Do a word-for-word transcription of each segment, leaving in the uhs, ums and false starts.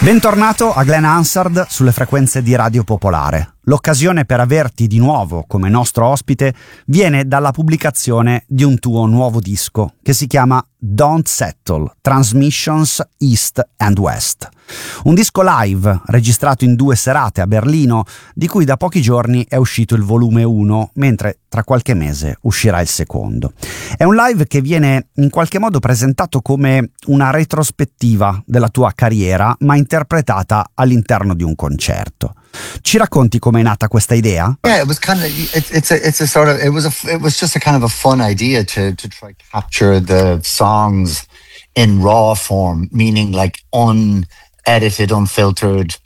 Bentornato a Glen Hansard sulle frequenze di Radio Popolare. L'occasione per averti di nuovo come nostro ospite viene dalla pubblicazione di un tuo nuovo disco che si chiama Don't Settle, Transmissions East and West. Un disco live registrato in due serate a Berlino, di cui da pochi giorni è uscito il volume uno, mentre tra qualche mese uscirà il secondo. È un live che viene in qualche modo presentato come una retrospettiva della tua carriera, ma interpretata all'interno di un concerto. Ci racconti com'è nata questa idea? Yeah, it was kind of it's it's a it's a sort of it was a it was just a kind of a fun idea to to try to capture the songs in raw form, meaning like unedited, unfiltered,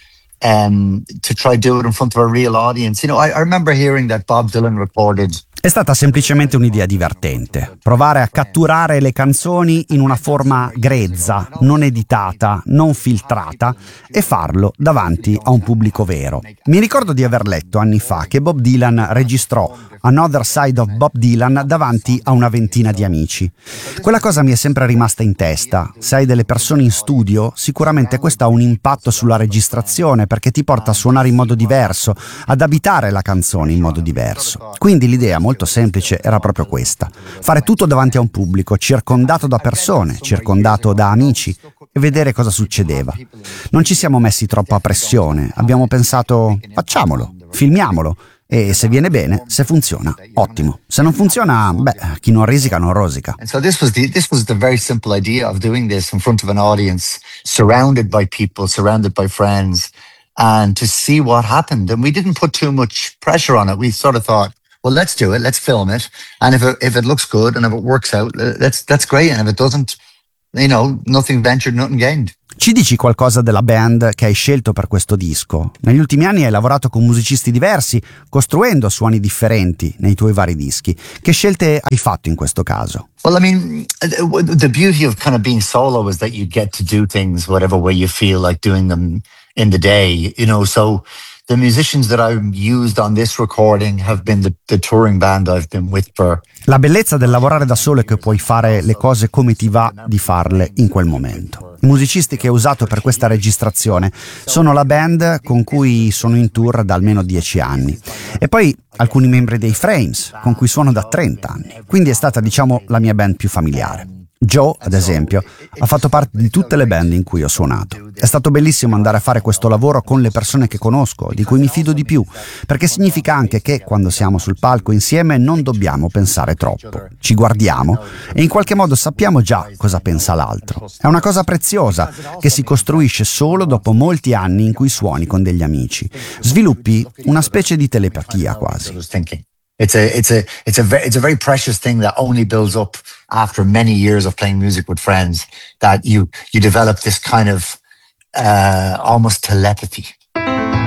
um, to try to do it in front of a real audience. You know, I, I remember hearing that Bob Dylan recorded. È stata semplicemente un'idea divertente, provare a catturare le canzoni in una forma grezza, non editata, non filtrata e farlo davanti a un pubblico vero. Mi ricordo di aver letto anni fa che Bob Dylan registrò Another Side of Bob Dylan davanti a una ventina di amici. Quella cosa mi è sempre rimasta in testa. Se hai delle persone in studio, sicuramente questo ha un impatto sulla registrazione perché ti porta a suonare in modo diverso, ad abitare la canzone in modo diverso. Quindi l'idea molto semplice era proprio questa: fare tutto davanti a un pubblico, circondato da persone, circondato da amici, e vedere cosa succedeva. Non ci siamo messi troppa pressione, abbiamo pensato facciamolo, filmiamolo, e se viene bene, se funziona, ottimo. Se non funziona, beh, chi non risica non rosica. And so this was the this was the very simple idea of doing this in front of an audience, surrounded by people, surrounded by friends, and to see what happened. And we didn't put too much pressure on it. We sort of thought, well, let's do it, let's film it, and if it, if it looks good and if it works out, that's that's great. And if it doesn't, you know, nothing ventured, nothing gained. Ci dici qualcosa della band che hai scelto per questo disco? Negli ultimi anni hai lavorato con musicisti diversi, costruendo suoni differenti nei tuoi vari dischi. Che scelte hai fatto in questo caso? Well, I mean, the beauty of kind of being solo is that you get to do things whatever way you feel like doing them in the day, you know, so the musicians that I've used on this recording have been the, the touring band I've been with for. La bellezza del lavorare da solo è che puoi fare le cose come ti va di farle in quel momento. I musicisti che ho usato per questa registrazione sono la band con cui sono in tour da almeno dieci anni e poi alcuni membri dei Frames con cui suono da trenta anni, quindi è stata, diciamo, la mia band più familiare. Joe, ad esempio, ha fatto parte di tutte le band in cui ho suonato. È stato bellissimo andare a fare questo lavoro con le persone che conosco, di cui mi fido di più, perché significa anche che quando siamo sul palco insieme non dobbiamo pensare troppo. Ci guardiamo e in qualche modo sappiamo già cosa pensa l'altro. È una cosa preziosa che si costruisce solo dopo molti anni in cui suoni con degli amici. Sviluppi una specie di telepatia quasi. It's a it's a it's a very it's a very precious thing that only builds up after many years of playing music with friends, that you you develop this kind of uh, almost telepathy